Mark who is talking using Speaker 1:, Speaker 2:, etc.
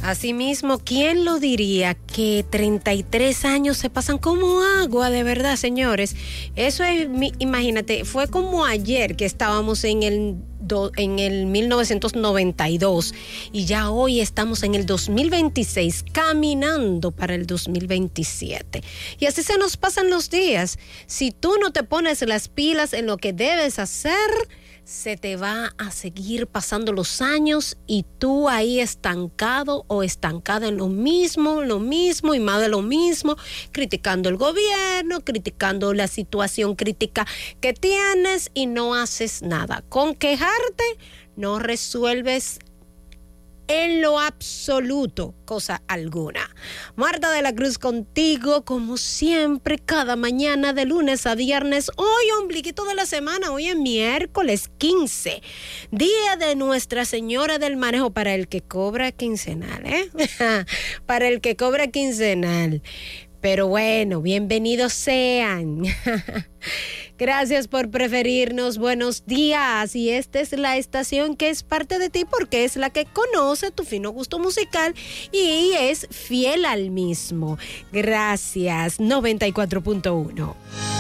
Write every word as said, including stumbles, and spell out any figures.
Speaker 1: Asimismo, ¿quién lo diría que treinta y tres años se pasan como agua, de verdad, señores? Eso es, imagínate, fue como ayer que estábamos en el en el mil novecientos noventa y dos y ya hoy estamos en el dos mil veintiséis, caminando para el dos mil veintisiete. Y así se nos pasan los días. Si tú no te pones las pilas en lo que debes hacer, se te va a seguir pasando los años y tú ahí estancado o estancada en lo mismo, lo mismo y más de lo mismo, criticando el gobierno, criticando la situación crítica que tienes y no haces nada. Con quejarte no resuelves en lo absoluto cosa alguna. Marta de la Cruz contigo, como siempre, cada mañana de lunes a viernes. Hoy, ombliguito de la semana, hoy es miércoles quince, día de Nuestra Señora del Manejo, para el que cobra quincenal, ¿eh? Para el que cobra quincenal. Pero bueno, bienvenidos sean. Gracias por preferirnos. Buenos días. Y esta es la estación que es parte de ti porque es la que conoce tu fino gusto musical y es fiel al mismo. Gracias. noventa y cuatro punto uno.